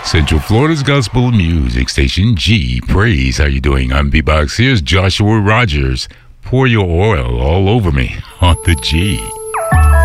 Central Florida's gospel music station, G Praise. How you doing? I'm B-Box. Here's Joshua Rogers. Pour your oil all over me on the G.